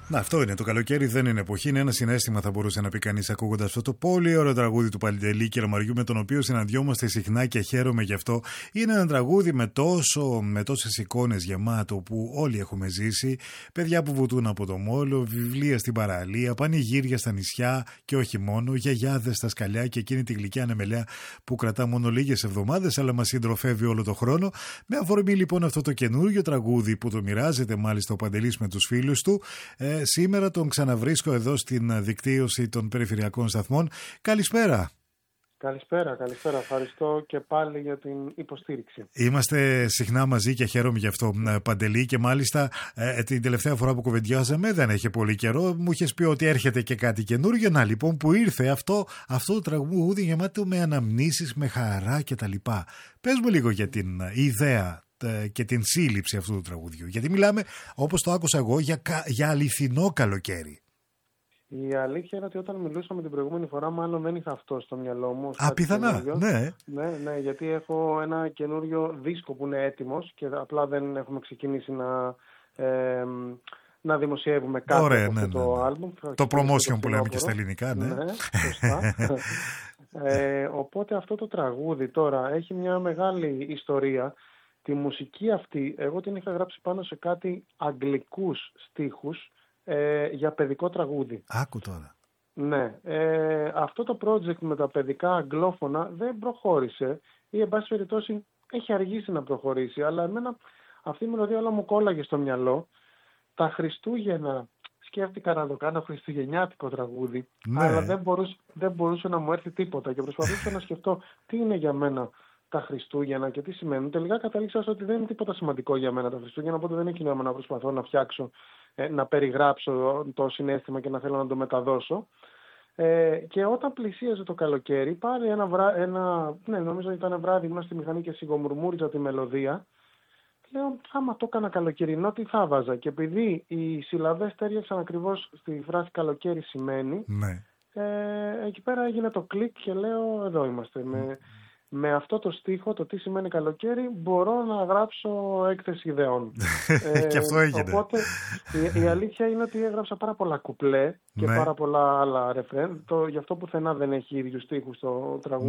Να, αυτό είναι. Το καλοκαίρι δεν είναι εποχή, είναι ένα συναίσθημα, θα μπορούσε να πει κανείς, ακούγοντας αυτό το πολύ ωραίο τραγούδι του Παντελή Κεραμαριού, με τον οποίο συναντιόμαστε συχνά και χαίρομαι γι' αυτό. Είναι ένα τραγούδι με τόσες εικόνες γεμάτο που όλοι έχουμε ζήσει. Παιδιά που βουτούν από το μόλο, βιβλία στην παραλία, πανηγύρια στα νησιά και όχι μόνο, γιαγιάδες στα σκαλιά και εκείνη τη γλυκιά ανεμελιά που κρατά μόνο λίγες εβδομάδες, αλλά μας συντροφεύει όλο το χρόνο. Με αφορμή λοιπόν αυτό το καινούργιο τραγούδι που το μοιράζεται μάλιστα ο Παντελής με τους φίλους του. Σήμερα τον ξαναβρίσκω εδώ στην δικτύωση των περιφερειακών σταθμών. Καλησπέρα. Καλησπέρα. Ευχαριστώ και πάλι για την υποστήριξη. Είμαστε συχνά μαζί και χαίρομαι γι' αυτό, Παντελή, και μάλιστα την τελευταία φορά που κουβεντιάζαμε, δεν έχει πολύ καιρό, μου είχες πει ότι έρχεται και κάτι καινούργιο. Να λοιπόν που ήρθε αυτό το τραγούδι γεμάτο με αναμνήσεις, με χαρά κτλ. Πες μου λίγο για την ιδέα και την σύλληψη αυτού του τραγουδιού. Γιατί μιλάμε, όπως το άκουσα εγώ, για αληθινό καλοκαίρι. Η αλήθεια είναι ότι όταν μιλούσαμε την προηγούμενη φορά, μάλλον δεν είχα αυτό στο μυαλό μου. Πιθανά, ναι. Ναι, γιατί έχω ένα καινούριο δίσκο που είναι έτοιμος και απλά δεν έχουμε ξεκινήσει να δημοσιεύουμε κάτι. Ωραία, από αυτό το άλμπουμ. Το promotion που λέμε και στα ελληνικά, ναι. Σωστά. Οπότε αυτό το τραγούδι τώρα έχει μια μεγάλη ιστορία. Τη μουσική αυτή, εγώ την είχα γράψει πάνω σε κάτι αγγλικούς στίχους για παιδικό τραγούδι. Άκου τώρα. Ναι. Αυτό το project με τα παιδικά αγγλόφωνα δεν προχώρησε ή εν πάση περιπτώσει έχει αργήσει να προχωρήσει, αλλά εμένα αυτή η μελωδία όλα μου κόλλαγε στο μυαλό. Τα Χριστούγεννα σκέφτηκα να το κάνω χριστουγεννιάτικο τραγούδι, ναι. Αλλά δεν μπορούσε να μου έρθει τίποτα και προσπαθούσα να σκεφτώ τι είναι για μένα τα Χριστούγεννα και τι σημαίνουν. Τελικά κατάληξα ότι δεν είναι τίποτα σημαντικό για μένα τα Χριστούγεννα, οπότε δεν έχει νόημα να προσπαθώ να φτιάξω, να περιγράψω το συναίσθημα και να θέλω να το μεταδώσω. Και όταν πλησίαζε το καλοκαίρι, πάλι νομίζω ήταν βράδυ, ήμουν στη μηχανή και σιγομουρμούριζα τη μελωδία. Λέω, άμα το έκανα καλοκαιρινό, τι θα βάζα. Και επειδή οι συλλαβές τέριαξαν ακριβώς στη φράση καλοκαίρι σημαίνει, ναι. Εκεί πέρα έγινε το κλικ και λέω, εδώ είμαστε. Με αυτό το στίχο, το τι σημαίνει καλοκαίρι, μπορώ να γράψω έκθεση ιδεών. Και αυτό έγινε. Οπότε η αλήθεια είναι ότι έγραψα πάρα πολλά κουπλέ και πάρα πολλά άλλα ρεφρέν. Γι' αυτό πουθενά δεν έχει ίδιους στίχους το τραγούδι.